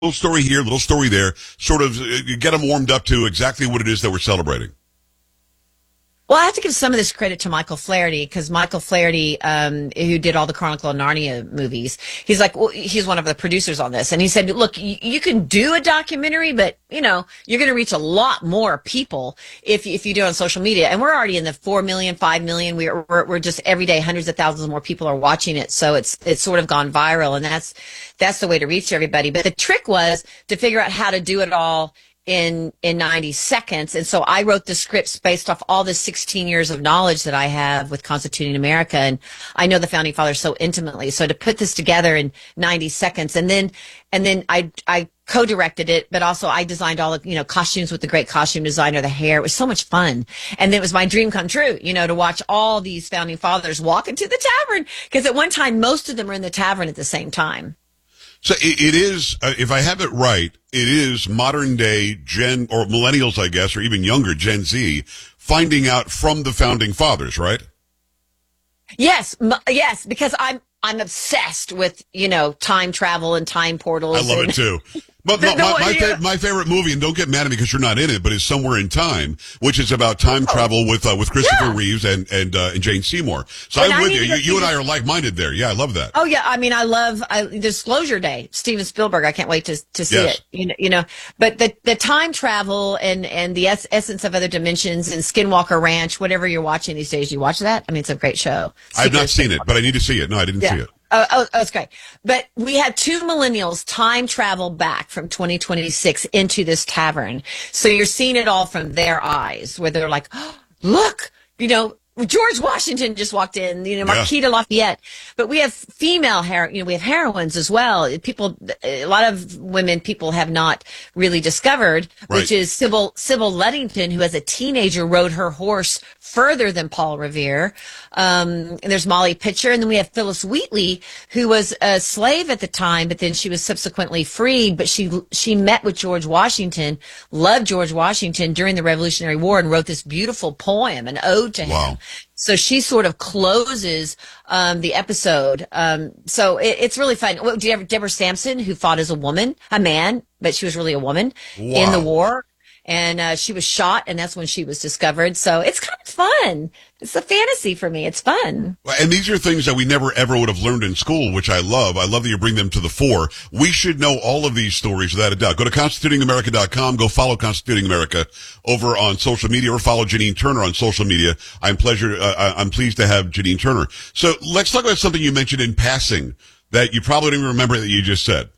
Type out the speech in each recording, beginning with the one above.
little story here, little story there, sort of get them warmed up to exactly what it is that we're celebrating. Well, I have to give some of this credit to Michael Flaherty, because Michael Flaherty, who did all the Chronicle of Narnia movies, he's like, well, he's one of the producers on this. And he said, look, you can do a documentary, but, you know, you're going to reach a lot more people if you do it on social media. And we're already in the 4 million, 5 million. We're just every day, hundreds of thousands more people are watching it. So it's sort of gone viral, and that's the way to reach everybody. But the trick was to figure out how to do it all in 90 seconds. And so I wrote the scripts based off all the 16 years of knowledge that I have with constituting America. And I know the founding fathers so intimately. So to put this together in 90 seconds, and then I co-directed it, but also I designed all the, costumes with the great costume designer, the hair. It was so much fun. And it was my dream come true, to watch all these founding fathers walk into the tavern. Because at one time, most of them were in the tavern at the same time. So it is, if I have it right, it is modern day Gen, or millennials, I guess, or even younger, Gen Z, finding out from the founding fathers, right? Yes, because I'm obsessed with, time travel and time portals. I love it too. But my favorite movie, and don't get mad at me because you're not in it, but is Somewhere in Time, which is about time travel with Christopher Reeves and Jane Seymour. So I'm with you. You and I are like-minded there. Yeah, I love that. Oh yeah, I mean, I love Disclosure Day, Steven Spielberg. I can't wait to see it. But the time travel and the essence of other dimensions and Skinwalker Ranch, whatever you're watching these days, you watch that? I mean, it's a great show. I've not seen it, but I need to see it. No, I didn't see it. Oh, that's great. But we had two millennials time travel back from 2026 into this tavern. So you're seeing it all from their eyes, where they're like, oh, look, George Washington just walked in, Marquita Lafayette. But we have female we have heroines as well. A lot of women people have not really discovered, which is Sybil Ludington, who as a teenager rode her horse further than Paul Revere. And there's Molly Pitcher. And then we have Phyllis Wheatley, who was a slave at the time, but then she was subsequently freed. But she met with George Washington, loved George Washington during the Revolutionary War, and wrote this beautiful poem, an ode to him. Wow. So she sort of closes the episode. So it's really fun. Do you have Deborah Sampson, who fought as a man, but she was really a woman in the war? And she was shot, and that's when she was discovered. So it's kind of fun. It's a fantasy for me. It's fun. And these are things that we never, ever would have learned in school, which I love. I love that you bring them to the fore. We should know all of these stories without a doubt. Go to constitutingamerica.com. Go follow Constituting America over on social media, or follow Janine Turner on social media. I'm pleased to have Janine Turner. So let's talk about something you mentioned in passing that you probably didn't remember that you just said.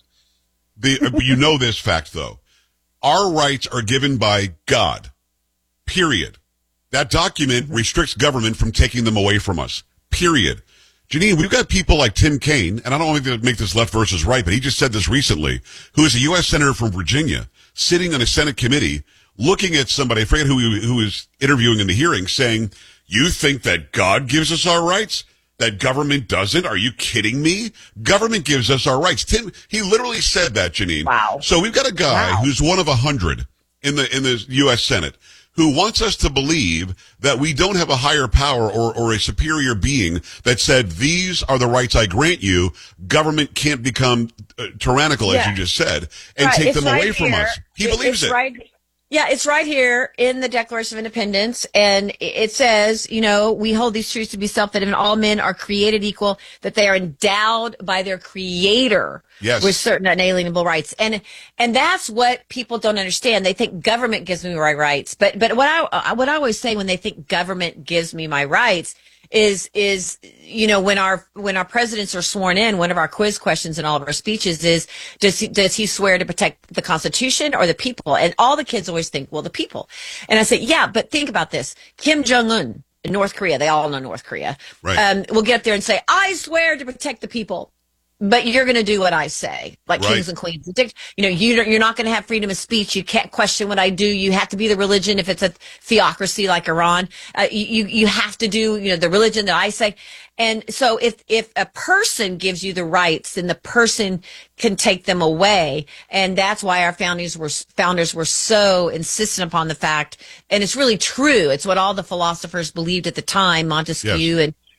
You know this fact, though. Our rights are given by God, period. That document restricts government from taking them away from us, period. Janine, we've got people like Tim Kaine, and I don't want to make this left versus right, but he just said this recently, who is a U.S. Senator from Virginia, sitting on a Senate committee, looking at somebody, I forget who was interviewing in the hearing, saying, you think that God gives us our rights? That government doesn't? Are you kidding me? Government gives us our rights. Tim, he literally said that, Janine. Wow. So we've got a guy who's one of 100 in the U.S. Senate who wants us to believe that we don't have a higher power or a superior being that said, these are the rights I grant you. Government can't become tyrannical, as you just said, and take them away from us. He believes it. Yeah, it's right here in the Declaration of Independence, and it says, we hold these truths to be self-evident. All men are created equal, that they are endowed by their Creator with certain unalienable rights. And that's what people don't understand. They think government gives me my rights. But what I always say when they think government gives me my rights is when our presidents are sworn in, one of our quiz questions in all of our speeches is, does he swear to protect the Constitution or the people? And all the kids always think, well, the people. And I say, yeah, but think about this. Kim Jong-un in North Korea, they all know North Korea, will get up there and say, I swear to protect the people. But you're going to do what I say, like kings and queens. You're not going to have freedom of speech. You can't question what I do. You have to be the religion if it's a theocracy like Iran. You have to do, the religion that I say. And so if a person gives you the rights, then the person can take them away. And that's why our founders were so insistent upon the fact. And it's really true. It's what all the philosophers believed at the time, Montesquieu and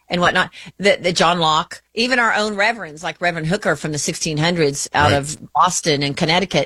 and whatnot. The John Locke, even our own reverends, like Reverend Hooker from the 1600s out of Boston and Connecticut,